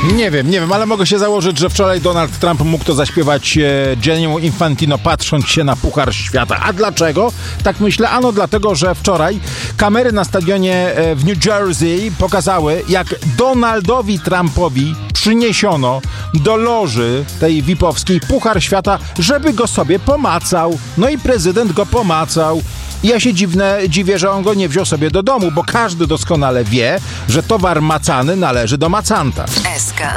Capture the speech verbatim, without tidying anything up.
Nie wiem, nie wiem, ale mogę się założyć, że wczoraj Donald Trump mógł to zaśpiewać e, Gianniemu Infantino, patrząc się na Puchar Świata. A dlaczego? Tak myślę, ano dlatego, że wczoraj kamery na stadionie e, w New Jersey pokazały, jak Donaldowi Trumpowi przyniesiono do loży tej vipowskiej Puchar Świata, żeby go sobie pomacał. No i prezydent go pomacał. I ja się dziwne, dziwię, że on go nie wziął sobie do domu, bo każdy doskonale wie, że towar macany należy do macanta. S K